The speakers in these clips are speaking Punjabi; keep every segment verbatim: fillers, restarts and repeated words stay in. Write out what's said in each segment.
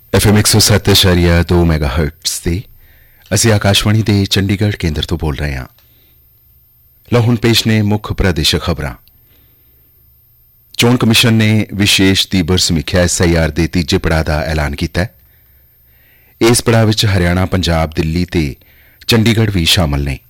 एफ एम एक सौ सत्त इशारिया दो मैगा हर्ट्स से ਅਸੀਂ ਆਕਾਸ਼ਵਾਣੀ ਦੇ ਚੰਡੀਗੜ੍ਹ ਕੇਂਦਰ ਤੋਂ ਬੋਲ ਰਹੇ ਹਾਂ। ਲਓ ਹੁਣ ਪੇਸ਼ ਨੇ ਮੁੱਖ ਪ੍ਰਾਦੇਸ਼ਿਕ ਖਬਰਾਂ। ਚੋਣ ਕਮਿਸ਼ਨ ਨੇ ਵਿਸ਼ੇਸ਼ ਤੀਬਰ ਸਮੀਖਿਆ ਐਸ ਆਈ ਆਰ ਦੇ ਤੀਜੇ ਪੜਾਅ ਦਾ ਐਲਾਨ ਕੀਤਾ ਹੈ। ਇਸ ਪੜਾਅ ਵਿੱਚ ਹਰਿਆਣਾ, ਪੰਜਾਬ, ਦਿੱਲੀ ਤੇ ਚੰਡੀਗੜ੍ਹ ਵੀ ਸ਼ਾਮਲ ਨੇ।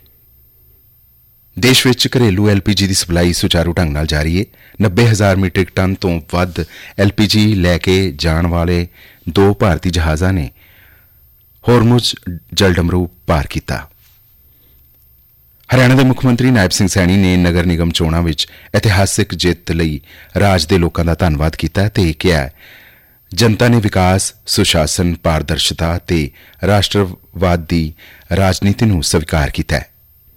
ਦੇਸ਼ ਵਿੱਚ ਘਰੇਲੂ ਐਲ ਪੀ ਜੀ ਦੀ ਸਪਲਾਈ ਸੁਚਾਰੂ ਢੰਗ ਨਾਲ ਜਾਰੀ ਹੈ। ਨੱਬੇ ਹਜ਼ਾਰ ਮੀਟ੍ਰਿਕ ਟਨ ਤੋਂ ਵੱਧ ਐਲ ਪੀ ਜੀ ਲੈ ਕੇ ਜਾਣ ਵਾਲੇ ਦੋ ਭਾਰਤੀ ਜਹਾਜ਼ਾਂ ਨੇ ਹੋਰਮੁਜ਼ ਜਲਡਮਰੂ ਪਾਰ ਕੀਤਾ। ਹਰਿਆਣਾ ਦੇ ਮੁੱਖ ਮੰਤਰੀ ਨਾਇਬ ਸਿੰਘ ਸੈਣੀ ਨੇ ਨਗਰ ਨਿਗਮ ਚੋਣਾਂ ਵਿੱਚ ਇਤਿਹਾਸਿਕ ਜਿੱਤ ਲਈ ਰਾਜ ਦੇ ਲੋਕਾਂ ਦਾ ਧੰਨਵਾਦ ਕੀਤਾ ਤੇ ਕਿਹਾ ਜਨਤਾ ਨੇ ਵਿਕਾਸ, ਸੁਸ਼ਾਸਨ, ਪਾਰਦਰਸ਼ਤਾ ਤੇ ਰਾਸ਼ਟਰਵਾਦ ਦੀ ਰਾਜਨੀਤੀ ਨੂੰ ਸਵੀਕਾਰ ਕੀਤਾ ਹੈ।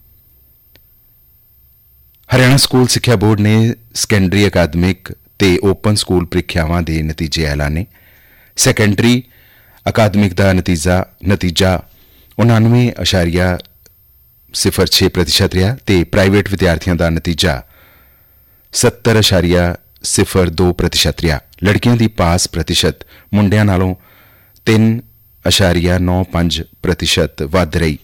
ਹਰਿਆਣਾ ਸਕੂਲ ਸਿੱਖਿਆ ਬੋਰਡ ਨੇ ਸੈਕੰਡਰੀ ਅਕਾਦਮਿਕ ਤੇ ਓਪਨ ਸਕੂਲ ਪ੍ਰੀਖਿਆਵਾਂ ਦੇ ਨਤੀਜੇ ਐਲਾਨੇ। ਸੈਕੰਡਰੀ ਅਕਾਦਮਿਕ ਦਾ ਨਤੀਜਾ ਨਤੀਜਾ ਉਨਾਨਵੇਂ ਅਸ਼ਾਰੀਆ ਸਿਫਰ ਛੇ ਪ੍ਰਤੀਸ਼ਤ ਰਿਹਾ ਤੇ ਪ੍ਰਾਈਵੇਟ ਵਿਦਿਆਰਥੀਆਂ ਦਾ ਨਤੀਜਾ ਸੱਤਰ ਅਸ਼ਾਰੀਆ ਸਿਫਰ ਦੋ ਪ੍ਰਤੀਸ਼ਤ ਰਿਹਾ। ਲੜਕੀਆਂ ਦੀ ਪਾਸ ਪ੍ਰਤੀਸ਼ਤ ਮੁੰਡਿਆਂ ਨਾਲੋਂ ਤਿੰਨ ਅਸ਼ਾਰੀਆ ਨੌ ਪੰਜ ਪ੍ਰਤੀਸ਼ਤ ਵੱਧ ਰਹੀ।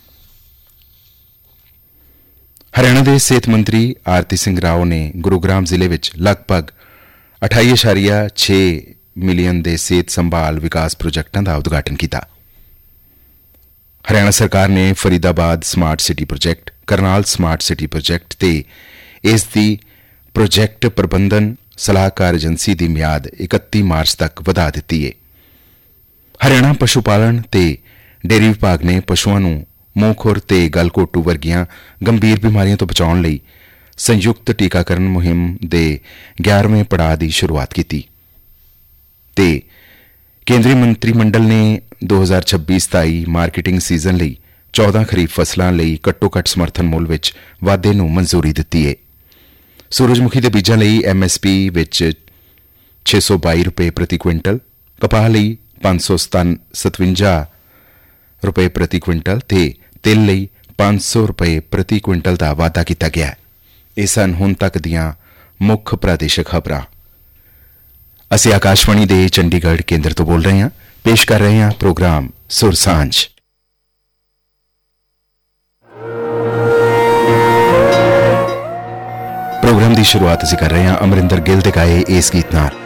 ਹਰਿਆਣਾ ਦੇ ਸਿਹਤ ਮੰਤਰੀ ਆਰਤੀ ਸਿੰਘ ਰਾਓ ਨੇ ਗੁਰੂਗ੍ਰਾਮ ਜ਼ਿਲ੍ਹੇ ਵਿੱਚ ਲਗਭਗ ਅਠਾਈ ਅਸ਼ਾਰੀਆ ਛੇ ਮਿਲੀਅਨ ਦੇ ਸਿਹਤ ਸੰਭਾਲ ਵਿਕਾਸ ਪ੍ਰੋਜੈਕਟਾਂ ਦਾ ਉਦਘਾਟਨ ਕੀਤਾ। ਹਰਿਆਣਾ ਸਰਕਾਰ ਨੇ Faridabad smart city project, Karnal smart city project ਤੇ ਇਸ ਦੀ ਪ੍ਰੋਜੈਕਟ ਪ੍ਰਬੰਧਨ ਸਲਾਹਕਾਰ ਏਜੰਸੀ ਦੀ ਮਿਆਦ ਇਕੱਤੀ ਮਾਰਚ ਤੱਕ ਵਧਾ ਦਿੱਤੀ ਹੈ। ਹਰਿਆਣਾ ਪਸ਼ੂ ਪਾਲਣ ਤੇ ਡੇਅਰੀ ਵਿਭਾਗ ਨੇ ਪਸ਼ੂਆਂ ਨੂੰ ਮੂੰਹ ਖੁਰ ਤੇ ਗਲਘੋਟੂ ਵਰਗੀਆਂ ਗੰਭੀਰ ਬਿਮਾਰੀਆਂ ਤੋਂ ਬਚਾਉਣ ਲਈ ਸੰਯੁਕਤ ਟੀਕਾਕਰਨ ਮੁਹਿੰਮ ਦੇ ਗਿਆਰਵੇਂ ਪੜਾਅ ਦੀ ਸ਼ੁਰੂਆਤ ਕੀਤੀ ਤੇ ਕੇਂਦਰੀ ਮੰਤਰੀ ਮੰਡਲ ਨੇ ਦੋ ਹਜ਼ਾਰ ਛੱਬੀ ਸਤਾਈ ਮਾਰਕੀਟਿੰਗ ਸੀਜ਼ਨ ਲਈ ਚੌਦਾਂ ਖਰੀਫ ਫਸਲਾਂ ਲਈ ਘੱਟੋ ਘੱਟ ਸਮਰਥਨ ਮੁੱਲ ਵਿੱਚ ਵਾਧੇ ਨੂੰ ਮਨਜ਼ੂਰੀ ਦਿੱਤੀ ਹੈ। ਸੂਰਜਮੁਖੀ ਦੇ ਬੀਜਾਂ ਲਈ ਐਮ ਐਸ ਪੀ ਵਿੱਚ ਛੇ ਸੌ ਬਾਈ ਰੁਪਏ ਪ੍ਰਤੀ ਕੁਇੰਟਲ, ਕਪਾਹ ਲਈ ਪੰਜ ਸੌ ਸਤਵੰਜਾ ਰੁਪਏ ਪ੍ਰਤੀ ਕੁਇੰਟਲ ਤੇ ਤਿਲ ਲਈ ਪੰਜ ਸੌ ਰੁਪਏ ਪ੍ਰਤੀ ਕੁਇੰਟਲ ਦਾ ਵਾਧਾ ਕੀਤਾ ਗਿਆ ਹੈ। ਇਹ ਸਨ ਹੁਣ ਤੱਕ ਦੀਆਂ ਮੁੱਖ ਪ੍ਰਾਦੇਸ਼ਿਕ ਖਬਰਾਂ। ਅਸੀਂ ਆਕਾਸ਼ਵਾਣੀ ਦੇ ਚੰਡੀਗੜ੍ਹ ਕੇਂਦਰ ਤੋਂ ਬੋਲ ਰਹੇ ਹਾਂ। ਪੇਸ਼ ਕਰ ਰਹੇ ਹਾਂ ਪ੍ਰੋਗਰਾਮ ਸੁਰ ਸਾਂਝ। ਪ੍ਰੋਗਰਾਮ ਦੀ ਸ਼ੁਰੂਆਤ ਅਸੀਂ ਕਰ ਰਹੇ ਹਾਂ ਅਮਰਿੰਦਰ ਗਿੱਲ ਦੇ ਗਾਏ ਇਸ ਗੀਤ ਨਾਲ।